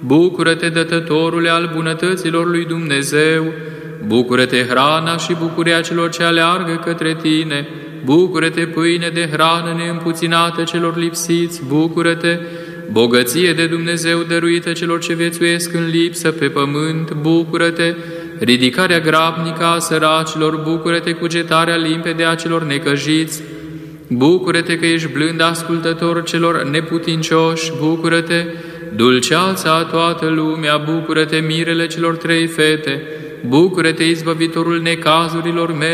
Bucură-te, dătătorule al bunătăților lui Dumnezeu! Bucură-te, hrana și bucuria celor ce aleargă către tine! Bucură-te, pâine de hrană neîmpuținată celor lipsiți! Bucură-te, bogăție de Dumnezeu dăruită celor ce viețuiesc în lipsă pe pământ! Bucură-te, ridicarea grabnică a săracilor! Bucură-te, cugetarea limpede a celor necăjiți! Bucură-te că ești blând ascultător celor neputincioși! Bucură-te, dulceața a toată lumea! Bucură-te, mirele celor 3 fete! Bucură-te, izbăvitorul necazurilor mele!